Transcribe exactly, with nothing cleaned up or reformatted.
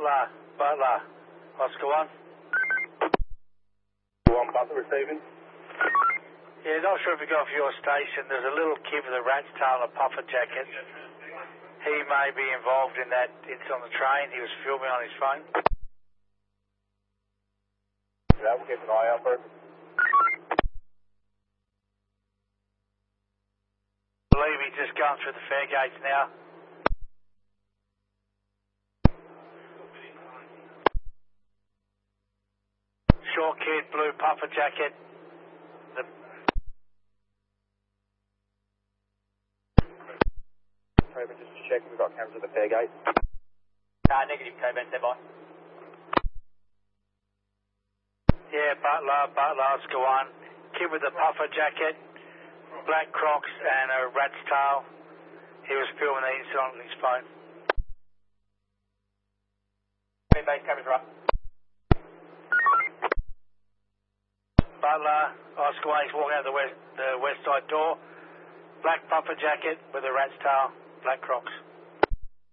Butler, Butler, Oscar one. One Butler receiving. Yeah, not sure if you got off your station. There's a little kid with a rat's tail and a puffer jacket. He may be involved in that incident on the train. He was filming on his phone. Yeah, we'll keep an eye out for it. I believe he's just going through the fare gates now. Short kid, blue puffer jacket. The Craven, just check we've got cameras at the fare gate. Uh, negative, Craven, stand by. Yeah, Butler, Butler, Oscar one. Kid with a puffer jacket, black Crocs and a rat's tail. He was filming the incident on his phone. Main base cameras right. Butler, Oscar one, he's walking out the west, the west side door. Black puffer jacket with a rat's tail, black Crocs.